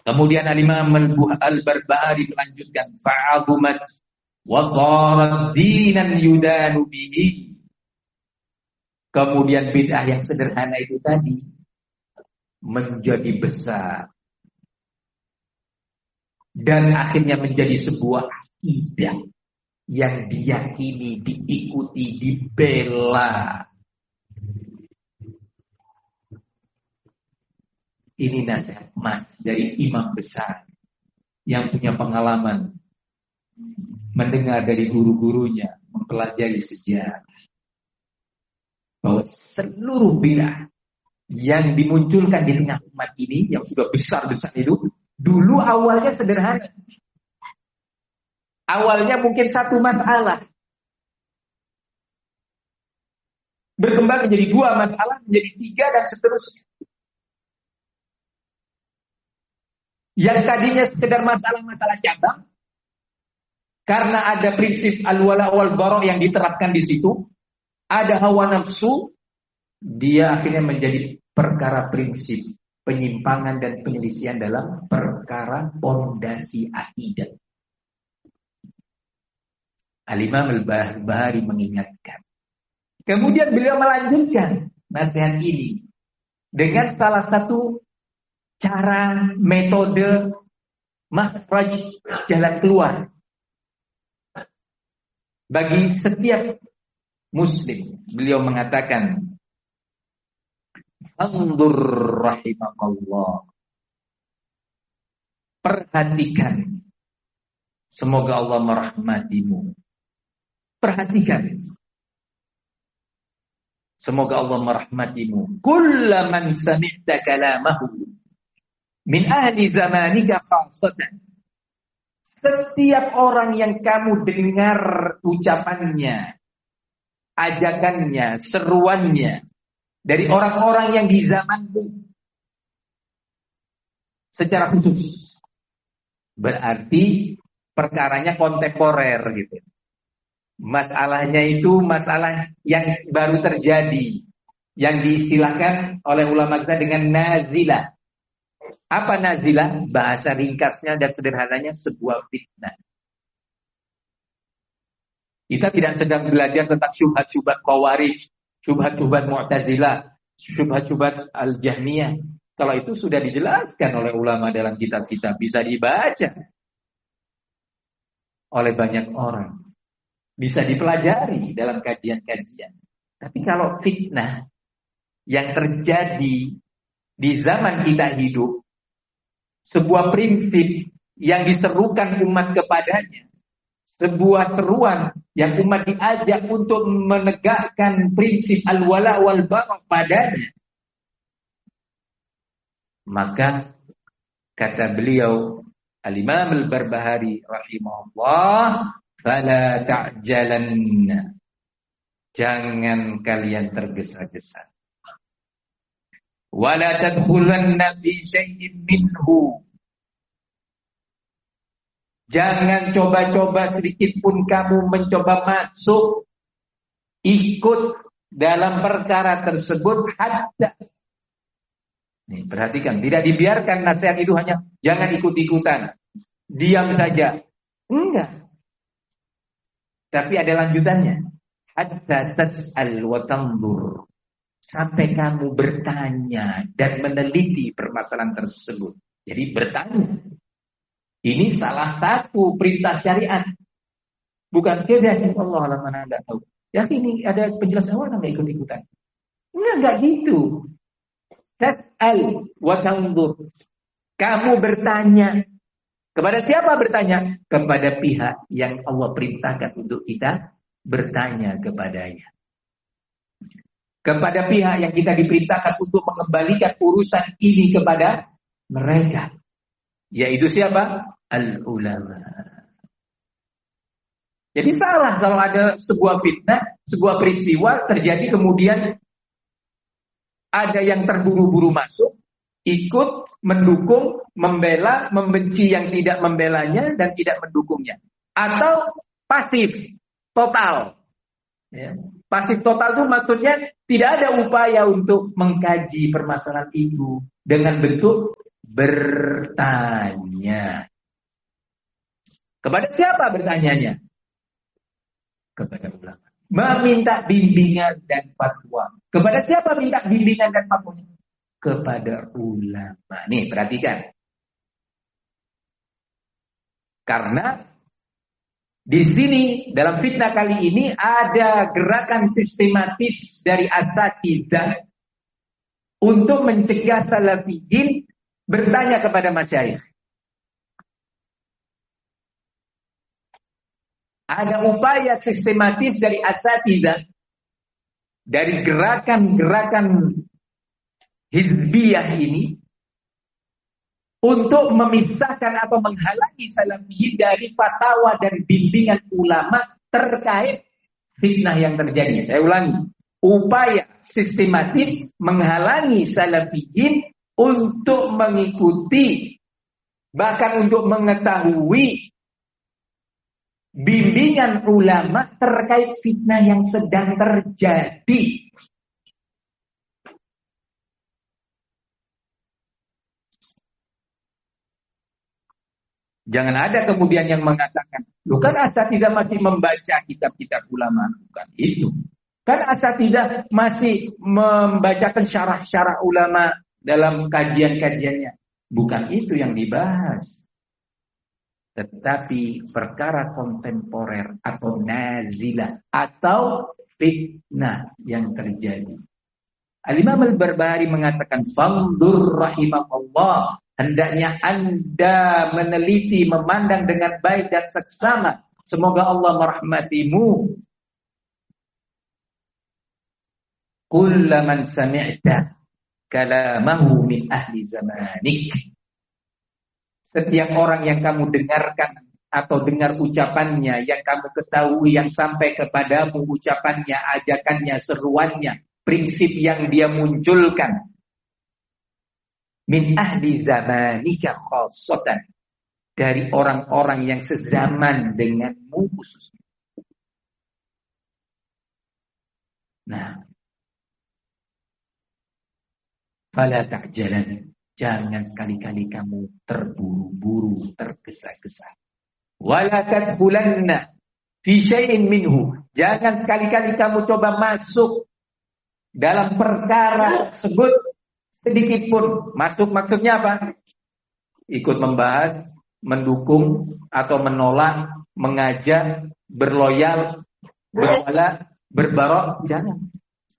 Kemudian Al-Imam Al-Barbahari melanjutkan fa'azumat wa sharat dinan yudanu bihi. Kemudian bid'ah yang sederhana itu tadi menjadi besar dan akhirnya menjadi sebuah akidah yang diyakini, diikuti, dibela. Ini nasihat Mas dari imam besar yang punya pengalaman mendengar dari guru-gurunya, mempelajari sejarah bahwa seluruh bid'ah yang dimunculkan di tengah umat ini yang sudah besar-besar itu dulu awalnya sederhana. Awalnya mungkin satu masalah, berkembang menjadi dua masalah, menjadi tiga dan seterusnya. Yang tadinya sekedar masalah-masalah cabang, karena ada prinsip al-wala wal bara yang diterapkan di situ, ada hawa nafsu, dia akhirnya menjadi perkara prinsip, penyimpangan dan penyelisihan dalam perkara pondasi akidah. Al-Imam Al-Barbahari mengingatkan. Kemudian beliau melanjutkan nasihat ini dengan salah satu cara, metode, makhraj, jalan keluar bagi setiap muslim. Beliau mengatakan, "Anzur rahimakallah." Perhatikan, semoga Allah merahmatimu. Perhatikan, semoga Allah merahmatimu. Kullaman sami'ta kalamahu min ahli zamanika khasatan. Setiap orang yang kamu dengar ucapannya, ajakannya, seruannya dari orang-orang yang di zamanmu secara khusus, berarti perkaranya kontemporer gitu. Masalahnya itu masalah yang baru terjadi, yang diistilahkan oleh ulama kita dengan nazilah. Apa nazilah? Bahasa ringkasnya dan sederhananya sebuah fitnah. Kita tidak sedang belajar tentang syubhat-syubhat Khawarij, syubhat-syubhat Mu'tazilah, syubhat-syubhat Al-Jahmiyah. Kalau itu sudah dijelaskan oleh ulama dalam kitab-kitab, bisa dibaca oleh banyak orang, bisa dipelajari dalam kajian-kajian. Tapi kalau fitnah yang terjadi di zaman kita hidup, sebuah prinsip yang diserukan umat kepadanya, sebuah seruan yang umat diajak untuk menegakkan prinsip al-wala wal bara padanya, maka kata beliau Al-Imam Al-Barbahari rahimahullah, fala ta'jalanna, jangan kalian tergesa-gesa. Wala tadkhulanna fi syai'in minhu, jangan coba-coba sedikit pun kamu mencoba masuk ikut dalam perkara tersebut hatta. Nih, perhatikan, tidak dibiarkan nasihat itu hanya jangan ikut-ikutan, diam saja. Enggak. Tapi ada lanjutannya. Hatta tas'al wa tanzur, sampai kamu bertanya dan meneliti permasalahan tersebut. Jadi bertanya. Ini salah satu perintah syariat. Bukan kira Allah alam mana enggak tahu. Ya ini ada penjelasan orang enggak ikut-ikutan. Enggak gitu. Tas'al wa tanzur. Kamu bertanya. Kepada siapa bertanya? Kepada pihak yang Allah perintahkan untuk kita bertanya kepadanya. Kepada pihak yang kita diperintahkan untuk mengembalikan urusan ini kepada mereka. Yaitu siapa? Al-ulama. Jadi salah kalau ada sebuah fitnah, sebuah peristiwa terjadi kemudian ada yang terburu-buru masuk, ikut, mendukung, membela, membenci yang tidak membelanya dan tidak mendukungnya. Atau pasif, total. Ya. Pasif total itu maksudnya tidak ada upaya untuk mengkaji permasalahan itu dengan bentuk bertanya. Kepada siapa bertanyanya? Kepada ulama. Meminta bimbingan dan fatwa. Kepada siapa minta bimbingan dan fatwa? Kepada ulama. Nih, perhatikan. Karena di sini dalam fitnah kali ini ada gerakan sistematis dari asatidzah untuk mencegah salafiyin bertanya kepada masyayikh. Ada upaya sistematis dari asatidzah, dari gerakan-gerakan hizbiyah ini untuk memisahkan atau menghalangi salafiyin dari fatwa dan bimbingan ulama terkait fitnah yang terjadi. Saya ulangi, upaya sistematis menghalangi salafiyin untuk mengikuti, bahkan untuk mengetahui bimbingan ulama terkait fitnah yang sedang terjadi. Jangan ada kemudian yang mengatakan, lu kan asatidzah masih membaca kitab-kitab ulama. Bukan itu. Kan asatidzah masih membacakan syarah-syarah ulama dalam kajian-kajiannya. Bukan itu yang dibahas. Tetapi perkara kontemporer atau nazilah atau fitnah yang terjadi. Al-Imam Al-Barbahari mengatakan, "Fandur rahimakallah." Hendaknya Anda meneliti, memandang dengan baik dan seksama. Semoga Allah merahmatimu. Kullaman sami'ta kalamahu min ahli zamanik. Setiap orang yang kamu dengarkan atau dengar ucapannya, yang kamu ketahui, yang sampai kepadamu ucapannya, ajakannya, seruannya, prinsip yang dia munculkan, min ahli zamanika khassatan, dari orang-orang yang sezaman denganmu khususnya. Nah, fala ta'jalan, jangan sekali-kali kamu terburu-buru, tergesa-gesa. Wala tadkhulanna fi syai'in minhu, jangan sekali-kali kamu coba masuk dalam perkara tersebut sedikit pun. Masuk maksudnya apa? Ikut membahas, mendukung atau menolak, mengajak, berloyal, berwala, berbarok, jangan.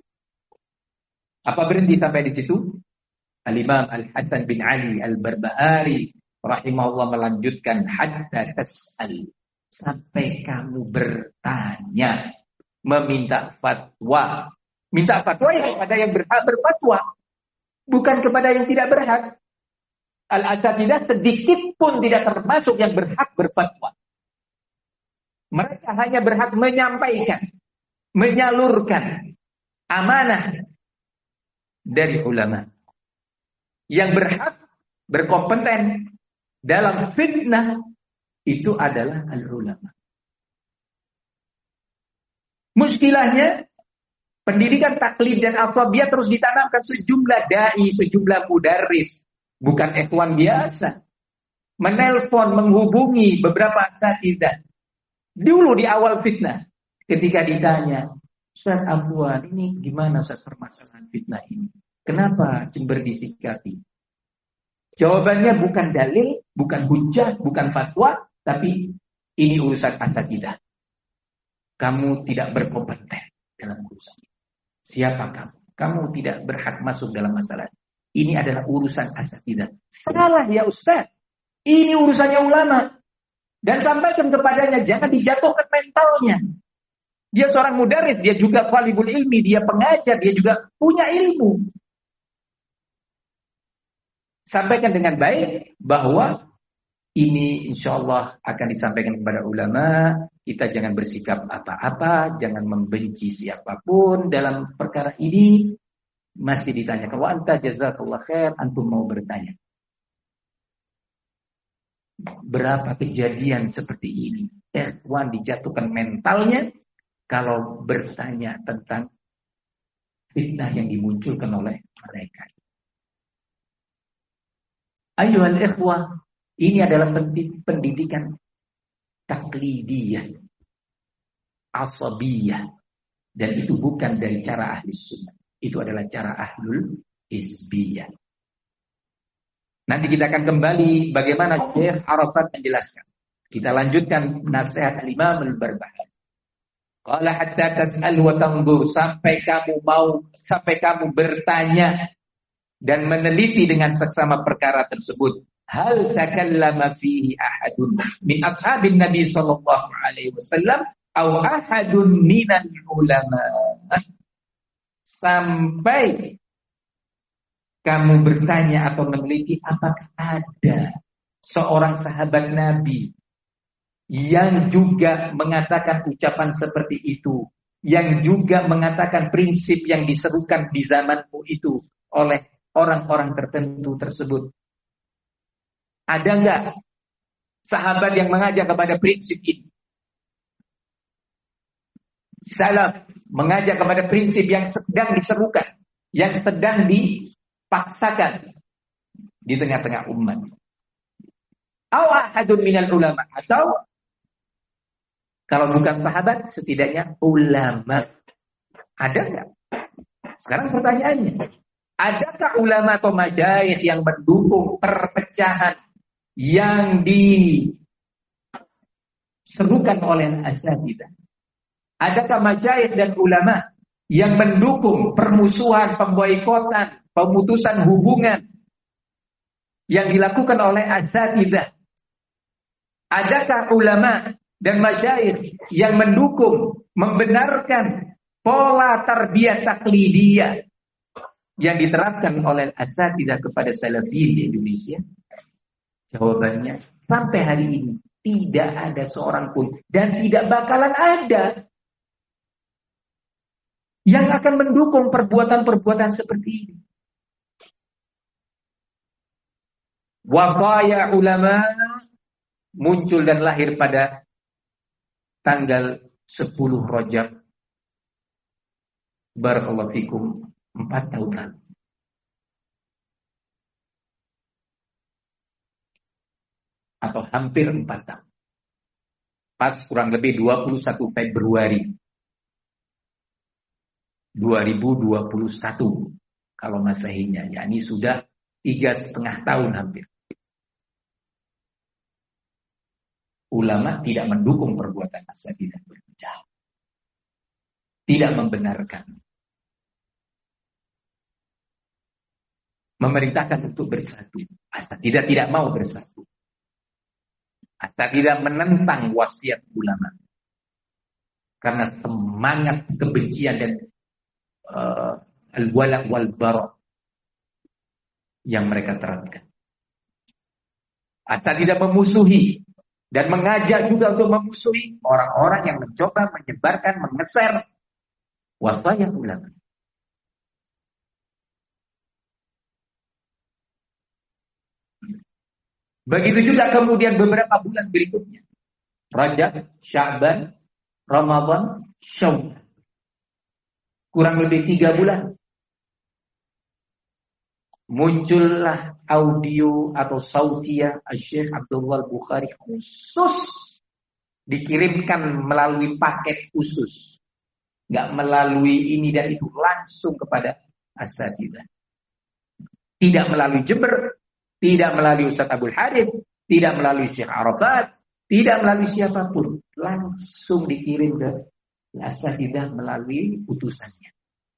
Apa berhenti sampai di situ? Al-Imam Al-Hasan bin Ali Al-Barbahari rahimahullah melanjutkan, hatta tas'al, sampai kamu bertanya, meminta fatwa. Minta fatwa ya kepada yang berhak berfatwa, bukan kepada yang tidak berhak. Al-Asatidzah sedikit pun tidak termasuk yang berhak berfatwa. Mereka hanya berhak menyampaikan, menyalurkan amanah dari ulama. Yang berhak, berkompeten dalam fitnah itu adalah al-ulama. Muskilahnya, pendidikan taklid dan asabiyah terus ditanamkan sejumlah dai, sejumlah mudarris, bukan ikhwan biasa. Menelpon, menghubungi beberapa asatidzah. Dulu di awal fitnah, ketika ditanya, Ustaz Afwan, ini gimana Ustaz permasalahan fitnah ini? Kenapa Jember disikapi? Jawabannya bukan dalil, bukan hujjah, bukan fatwa, tapi ini urusan asatidzah. Kamu tidak berkompeten dalam urusan ini. Siapa kamu? Kamu tidak berhak masuk dalam masalah. Ini adalah urusan asatidzah. Salah ya Ustaz. Ini urusannya ulama. Dan sampaikan kepadanya, jangan dijatuhkan mentalnya. Dia seorang mudarris, dia juga talibul ilmi, dia pengajar, dia juga punya ilmu. Sampaikan dengan baik bahwa ini insya Allah akan disampaikan kepada ulama. Kita jangan bersikap apa-apa, jangan membenci siapapun dalam perkara ini. Masih ditanya, wa anta jazakallah khair, antum mau bertanya. Berapa kejadian seperti ini? Ikhwan dijatuhkan mentalnya kalau bertanya tentang fitnah yang dimunculkan oleh mereka. Ayyuhal ikhwah, ini adalah pendidikan taklidiyah, asabiyah, dan itu bukan dari cara ahli sunnah. Itu adalah cara ahlul hizbiyah. Nanti kita akan kembali bagaimana Syekh Arafat menjelaskan. Kita lanjutkan nasihat Imam Al-Barbahari. Qala hatta tas'al wa tanzur, sampai kamu bertanya dan meneliti dengan seksama perkara tersebut. Hal takallama fihi ahadun min ashabin Nabi sallallahu alaihi wasallam aw ahadun minal ulama. Sampai kamu bertanya atau meneliti apakah ada seorang sahabat Nabi yang juga mengatakan ucapan seperti itu, yang juga mengatakan prinsip yang diserukan di zamanmu itu oleh orang-orang tertentu tersebut. Ada enggak sahabat yang mengajak kepada prinsip ini? Salaf mengajak kepada prinsip yang sedang diserukan, yang sedang dipaksakan di tengah-tengah umat. Aw ahadun minal ulama, atau kalau bukan sahabat, setidaknya ulama. Ada enggak? Sekarang pertanyaannya, adakah ulama atau masyayikh yang mendukung perpecahan yang diserukan oleh asatidzah? Adakah masyayikh dan ulama yang mendukung permusuhan, pemboikotan, pemutusan hubungan yang dilakukan oleh asatidzah? Adakah ulama dan masyayikh yang mendukung, membenarkan pola tarbiyah taklidiyah yang diterapkan oleh asatidzah kepada salafiyin di Indonesia? Jawabannya, sampai hari ini tidak ada seorang pun dan tidak bakalan ada yang akan mendukung perbuatan-perbuatan seperti ini. Wafaya ulama muncul dan lahir pada tanggal 10 Rajab, barakallahu fikum, 4 tahun lalu. Atau hampir 4 tahun. Pas kurang lebih 21 Februari 2021 kalau Masehinya, yakni sudah 3,5 tahun hampir. Ulama tidak mendukung perbuatan asatidzah berpecah, tidak membenarkan, memerintahkan untuk bersatu. Asatidzah tidak mau bersatu. Asatidzah menentang wasiat ulama karena semangat kebencian dan al-wala wal bara yang mereka terapkan. Asatidzah memusuhi dan mengajak juga untuk memusuhi orang-orang yang mencoba menyebarkan, mengeser wasiat ulama. Begitu juga kemudian beberapa bulan berikutnya, Rajab, Sya'ban, Ramadan, Syawal, kurang lebih 3 bulan, muncullah audio atau sautiyah Syekh Abdullah Bukhari khusus, dikirimkan melalui paket khusus, nggak melalui ini dan itu, langsung kepada asatidzah. Tidak melalui Jember, tidak melalui Ustaz Abdul Harith, tidak melalui Syekh Arafat, tidak melalui siapapun, langsung dikirim ke asatidzah melalui utusannya.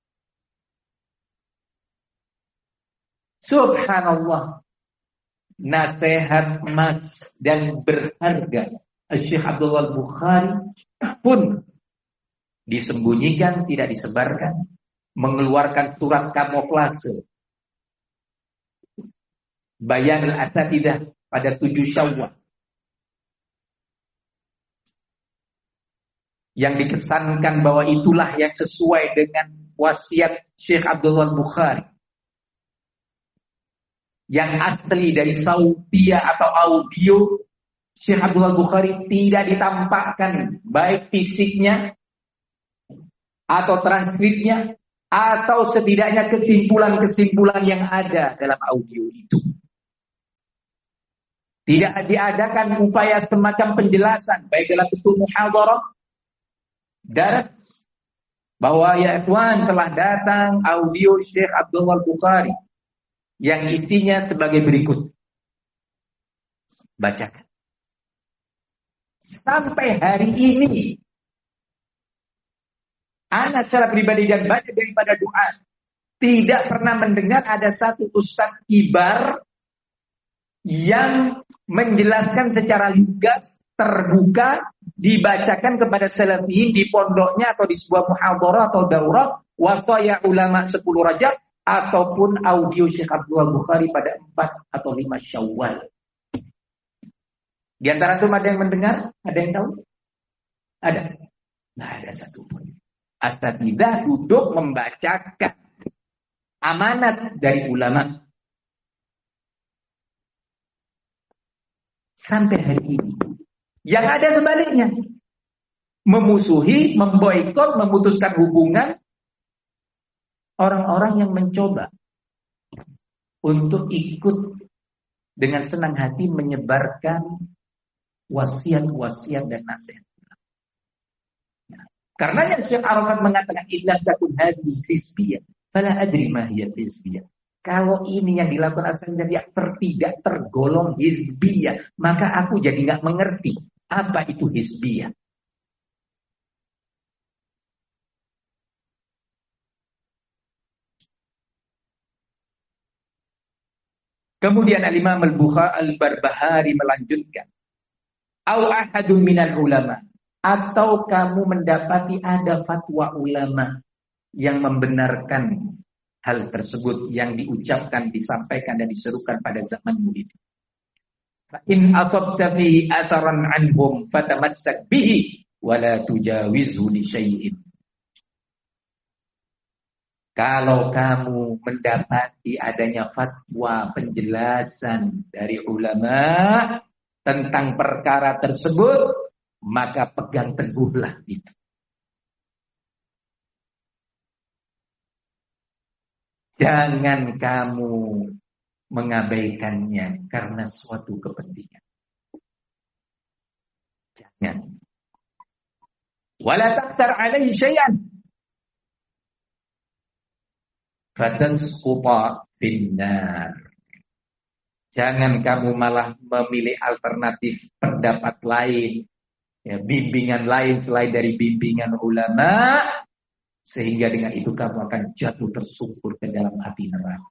Subhanallah, nasihat emas dan berharga Syekh Abdullah Bukhari pun disembunyikan, tidak disebarkan, mengeluarkan surat kamuflase Bayan al-Asatidzah pada 7 Syawal yang dikesankan bahwa itulah yang sesuai dengan wasiat Syekh Abdullah Bukhari, yang asli dari sautiyah atau audio Syekh Abdullah Bukhari tidak ditampakkan baik fisiknya atau transkripnya atau setidaknya kesimpulan-kesimpulan yang ada dalam audio itu. Tidak diadakan upaya semacam penjelasan, baik dalam bentuk muhadharah, daras, bahwa ya ikhwan telah datang audio Syekh Abdullah Bukhari yang isinya sebagai berikut. Bacakan. Sampai hari ini, ana secara pribadi dan banyak daripada doa tidak pernah mendengar ada satu ustadz kibar yang menjelaskan secara lugas, terbuka, dibacakan kepada salafiyin di pondoknya atau di sebuah muhadharah atau daurah, wasaya ulama 10 Rajab, ataupun audio Syekh Abdullah Bukhari pada 4 atau 5 Syawal. Di antara itu ada yang mendengar? Ada yang tahu? Ada? Nggak ada satupun. Asatidzah duduk membacakan amanat dari ulama. Sampai hari ini. Yang ada sebaliknya. Memusuhi, memboikot, memutuskan hubungan orang-orang yang mencoba untuk ikut dengan senang hati menyebarkan wasiat-wasiat dan nasihat. Karenanya Syekh Arafat mengatakan idza takun hadhihi hizbiyah fala adri ma hiya hizbiyah. Kalau ini yang dilakukan asalnya dia tidak tergolong hizbiyah, maka aku jadi nggak mengerti apa itu hizbiyah. Kemudian Al-Imam Al-Barbahari melanjutkan, au ahadun minal ulama, atau kamu mendapati ada fatwa ulama yang membenarkan hal tersebut yang diucapkan, disampaikan dan diserukan pada zamanmu itu. Fa in asabta fihi atharan anhum fatamassak bihi wa la tujawizhu li syai'in. Kalau kamu mendapati adanya fatwa penjelasan dari ulama tentang perkara tersebut, maka pegang teguhlah itu. Jangan kamu mengabaikannya karena suatu kepentingan. Jangan. Wala taqtar alaihi syai'an fatasquta finnar. Jangan kamu malah memilih alternatif pendapat lain, ya, bimbingan lain selain dari bimbingan ulama, sehingga dengan itu kamu akan jatuh tersungkur ke dalam api neraka.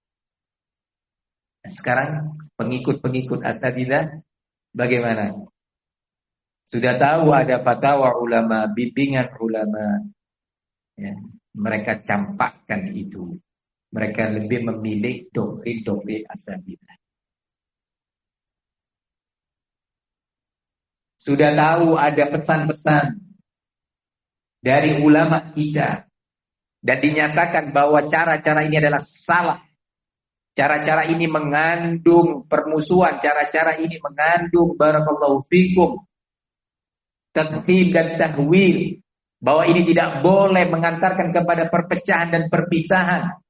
Nah, sekarang pengikut-pengikut asatidzah bagaimana? Sudah tahu ada fatwa ulama, bimbingan ulama, ya, mereka campakkan itu. Mereka lebih memilih doktrin-doktrin asatidzah. Sudah tahu ada pesan-pesan dari ulama kita dan dinyatakan bahwa cara-cara ini adalah salah. Cara-cara ini mengandung permusuhan, cara-cara ini mengandung barakallahu fikum takfir dan tahwil, bahwa ini tidak boleh mengantarkan kepada perpecahan dan perpisahan.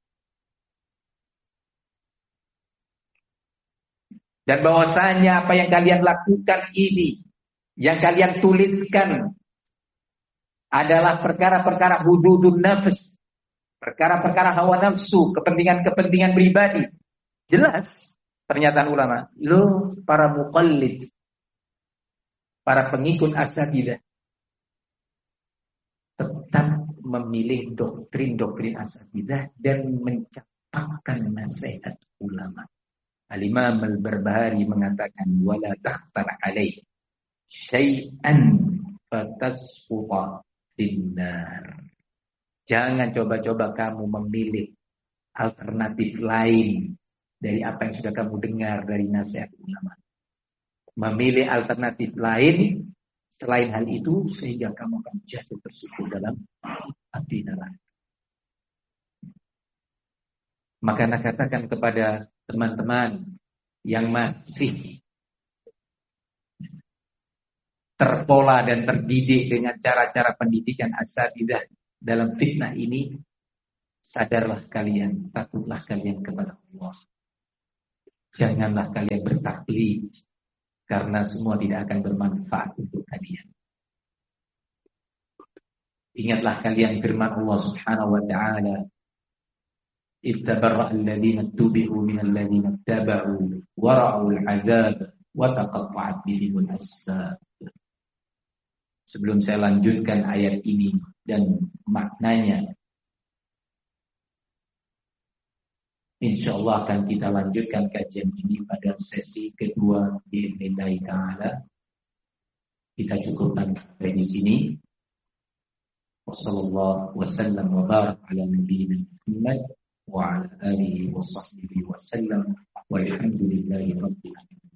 Dan bahwasanya apa yang kalian lakukan ini, yang kalian tuliskan adalah perkara-perkara hududun nafs, perkara-perkara hawa nafsu, kepentingan-kepentingan pribadi. Jelas pernyataan ulama. Lo para muqallid, para pengikut asatidzah, tetap memilih doktrin-doktrin asatidzah dan mencampakkan nasihat ulama. Al-Imam Al-Barbahari mengatakan wala takhtar alaih syai'an fatasquta finnar. Jangan coba-coba kamu memilih alternatif lain dari apa yang sudah kamu dengar dari nasihat ulama. Memilih alternatif lain selain hal itu sehingga kamu akan jatuh tersungkur dalam api neraka. Maka nak katakan kepada teman-teman yang masih terpola dan terdidik dengan cara-cara pendidikan asatidzah dalam fitnah ini, sadarlah kalian, takutlah kalian kepada Allah. Janganlah kalian bertaklid karena semua tidak akan bermanfaat untuk kalian. Ingatlah kalian firman Allah Subhanahu wa taala, "Ittabarra alladziina tubi'u minal ladziina ittaba'u wa ra'ul 'adzab wa taqatta'at bihimul asbab." Sebelum saya lanjutkan ayat ini dan maknanya, insyaallah akan kita lanjutkan kajian ini pada sesi kedua biidznillah taala. Kita cukupkan sampai di sini. Wassallallahu wasallam wa barak ala nabiyyina Muhammad wa ala alihi wa sahbihi wasallam walhamdulillahi rabbil alamin.